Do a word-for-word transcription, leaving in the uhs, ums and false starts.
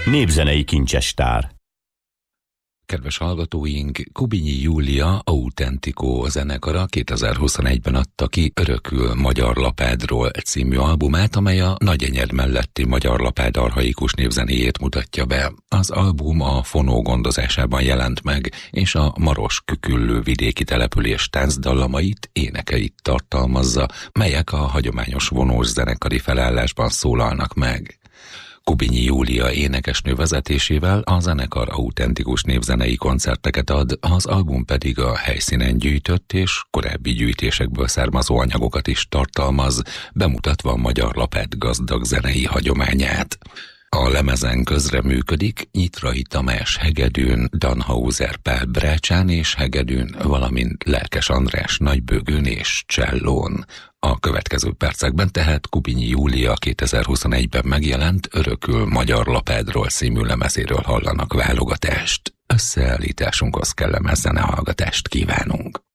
Népzenei kincsestár. Kedves hallgatóink, Kubinyi Júlia Autentico zenekara kétezer-huszonegyben adta ki Örökül Magyar Lapádról című albumát, amely a Nagyenyed melletti Magyar Lapád archaikus névzenéjét mutatja be. Az album a Fonó gondozásában jelent meg, és a Maros küküllő vidéki település táncdallamait, énekeit tartalmazza, melyek a hagyományos vonós zenekari felállásban szólalnak meg. Kubinyi Júlia énekesnő vezetésével a zenekar autentikus népzenei koncerteket ad, az album pedig a helyszínen gyűjtött és korábbi gyűjtésekből származó anyagokat is tartalmaz, bemutatva a Magyar Lapád gazdag zenei hagyományát. A lemezen közreműködik Nyitrai Tamás hegedűn, Danhauser Pál brácsán és hegedűn, valamint Lelkes András nagybögőn és csellón. A következő percekben tehát Kubinyi Júlia kétezer-huszonegyben megjelent Örökül Magyar Lapádról című lemezéről hallanak válogatást. Összeállításunkhoz kellemes zenehallgatást kívánunk.